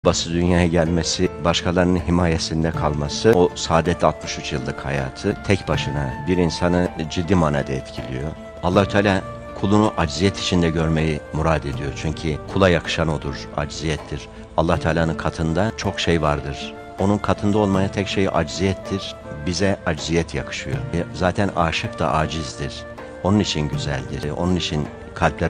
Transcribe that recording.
Babası dünyaya gelmesi, başkalarının himayesinde kalması, o saadet 63 yıllık hayatı tek başına bir insanı ciddi manada etkiliyor. Allah-u Teala kulunu acziyet içinde görmeyi murad ediyor. Çünkü kula yakışan odur, acziyettir. Allah Teala'nın katında çok şey vardır. Onun katında olmayan tek şey acziyettir. Bize acziyet yakışıyor. Zaten aşık da acizdir. Onun için güzeldir. Onun için kalpler